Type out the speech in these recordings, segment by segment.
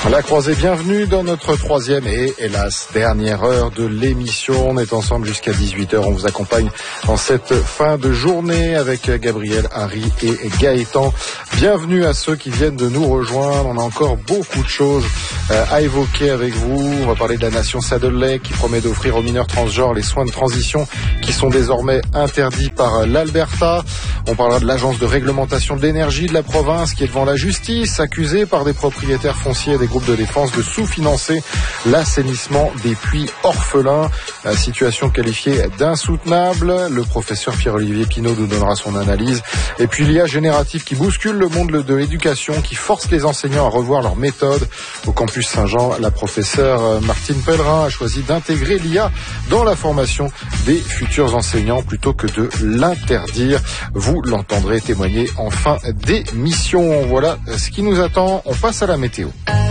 La croisée, bienvenue dans notre troisième et hélas dernière heure de l'émission. On est ensemble jusqu'à 18h. On vous accompagne en cette fin de journée avec Gabriel, Harry et Gaëtan. Bienvenue à ceux qui viennent de nous rejoindre. On a encore beaucoup de choses à évoquer avec vous. On va parler de la nation Saddle Lake qui promet d'offrir aux mineurs transgenres les soins de transition qui sont désormais interdits par l'Alberta. On parlera de l'agence de réglementation de l'énergie de la province qui est devant la justice, accusée par des propriétaires fonciers et des groupes de défense de sous-financer l'assainissement des puits orphelins. La situation qualifiée d'insoutenable. Le professeur Pierre-Olivier Pinault nous donnera son analyse. Et puis l'IA générative qui bouscule le monde de l'éducation, qui force les enseignants à revoir leurs méthodes. Au campus Saint-Jean, la professeure Martine Pellerin a choisi d'intégrer l'IA dans la formation des futurs enseignants plutôt que de l'interdire. Vous l'entendrez témoigner en fin d'émission. Voilà ce qui nous attend. On passe à la météo.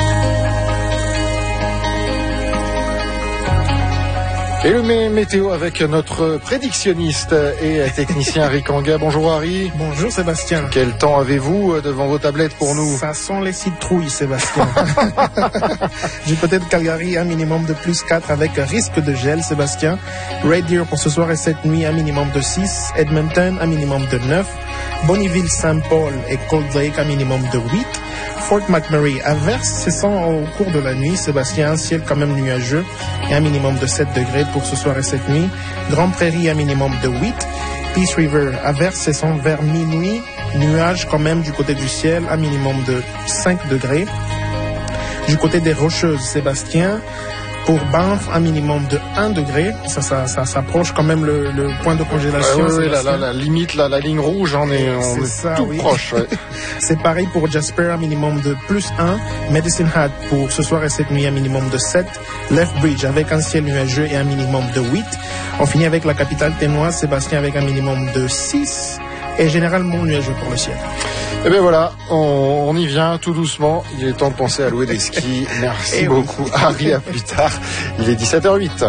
Et le météo avec notre prédictionniste et technicien Harry Kanga. Bonjour Harry. Bonjour Sébastien. Quel temps avez-vous devant vos tablettes pour nous? Ça sent les citrouilles Sébastien. Du côté de Calgary, un minimum de plus 4 avec risque de gel Sébastien. Red Deer pour ce soir et cette nuit, un minimum de 6. Edmonton, un minimum de 9. Bonneville, Saint-Paul et Cold Lake, un minimum de 8. Fort McMurray, averse cessant au cours de la nuit. Sébastien, un ciel quand même nuageux et un minimum de 7 degrés pour ce soir et cette nuit. Grande Prairie, un minimum de 8. Peace River, averse cessant vers minuit. Nuages quand même du côté du ciel, un minimum de 5 degrés. Du côté des Rocheuses, Sébastien, pour Banff, un minimum de 1 degré. Ça s'approche quand même le point de congélation. Oui, la limite, la ligne rouge, on est ça, tout proche. Ouais. C'est pareil pour Jasper, un minimum de plus 1. Medicine Hat pour ce soir et cette nuit, un minimum de 7. Lethbridge avec un ciel nuageux et un minimum de 8. On finit avec la capitale ténoise, Sébastien, avec un minimum de 6. Et généralement nuageux pour le ciel. Eh bien voilà, on y vient tout doucement. Il est temps de penser à louer des skis. Merci beaucoup Harry, à plus tard. Il est 17h08.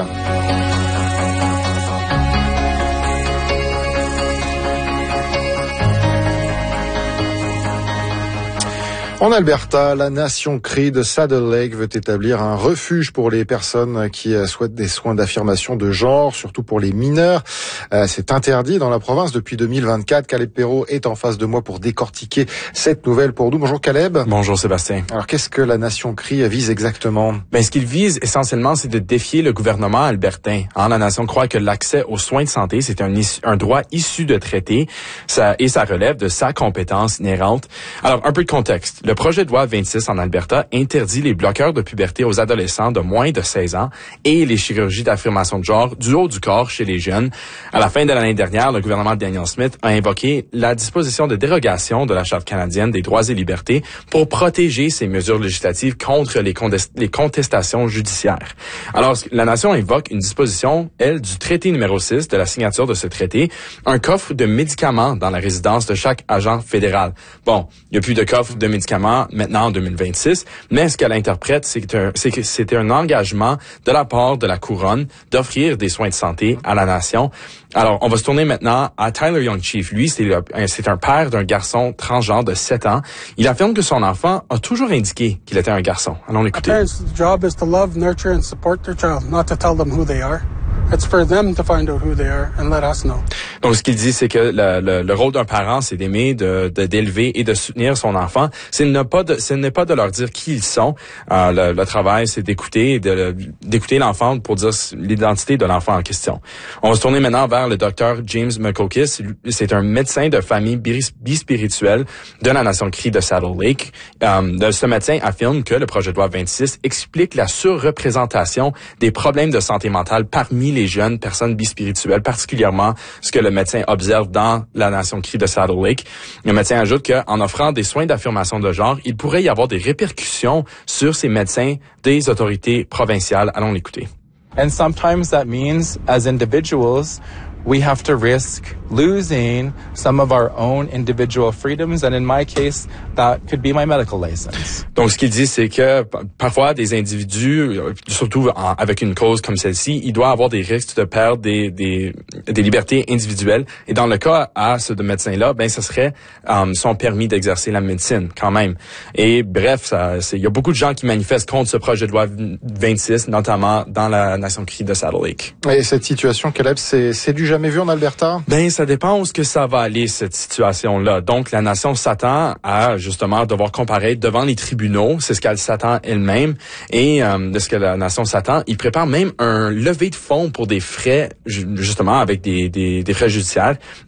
En Alberta, la nation Cree de Saddle Lake veut établir un refuge pour les personnes qui souhaitent des soins d'affirmation de genre, surtout pour les mineurs. C'est interdit dans la province depuis 2024. Caleb Perrault est en face de moi pour décortiquer cette nouvelle pour nous. Bonjour Caleb. Bonjour Sébastien. Alors qu'est-ce que la nation Cree vise exactement? Ce qu'il vise essentiellement, c'est de défier le gouvernement albertain. La nation croit que l'accès aux soins de santé, c'est un droit issu de traité ça relève de sa compétence inhérente. Alors, un peu de contexte. Le projet de loi 26 en Alberta interdit les bloqueurs de puberté aux adolescents de moins de 16 ans et les chirurgies d'affirmation de genre du haut du corps chez les jeunes. À la fin de l'année dernière, le gouvernement de Daniel Smith a invoqué la disposition de dérogation de la Charte canadienne des droits et libertés pour protéger ces mesures législatives contre les contestations judiciaires. Alors, la nation invoque une disposition, elle, du traité numéro 6 de la signature de ce traité, un coffre de médicaments dans la résidence de chaque agent fédéral. Bon, il n'y a plus de coffre de médicaments maintenant en 2026, mais ce qu'elle interprète, c'est que c'était un engagement de la part de la couronne d'offrir des soins de santé à la nation. Alors, on va se tourner maintenant à Tyler Young Chief. Lui, c'est un père d'un garçon transgenre de 7 ans. Il affirme que son enfant a toujours indiqué qu'il était un garçon. Allons l'écouter. A parent's job is to love, nurture and support their child, not to tell them who they are. It's for them to find out who they are and let us know. Donc, ce qu'il dit, c'est que le rôle d'un parent, c'est d'aimer, d'élever et de soutenir son enfant. Ce n'est pas de leur dire qui ils sont. Le travail, c'est d'écouter l'enfant pour dire l'identité de l'enfant en question. On va se tourner maintenant vers le docteur James McCokis. C'est un médecin de famille bispirituelle de la nation Cree de Saddle Lake. Ce médecin affirme que le projet de loi 26 explique la surreprésentation des problèmes de santé mentale parmi les jeunes personnes bispirituelles, particulièrement ce que le médecin observe dans la nation Cree de Saddle Lake. Le médecin ajoute qu'en offrant des soins d'affirmation de genre, il pourrait y avoir des répercussions sur ces médecins des autorités provinciales. Allons l'écouter. And sometimes that means, as individuals, we have to risk losing some of our own individual freedoms, and in my case, that could be my medical license. Donc, ce qu'il dit, c'est que parfois, des individus, surtout avec une cause comme celle-ci, il doit avoir des risques de perdre des libertés individuelles. Et dans le cas à ce médecin-là, ben, ce serait son permis d'exercer la médecine, quand même. Et bref, il y a beaucoup de gens qui manifestent contre ce projet de loi 26, notamment dans la nation crie de Saddle Lake. Et cette situation, Caleb, c'est du jamais vu en Alberta? Ben, ça dépend où ce que ça va aller, cette situation-là. Donc, la nation s'attend à, justement, devoir comparaître devant les tribunaux. C'est ce qu'elle s'attend elle-même. Et de ce que la nation s'attend, il prépare même un levée de fonds pour des frais, justement, avec des frais judiciaires.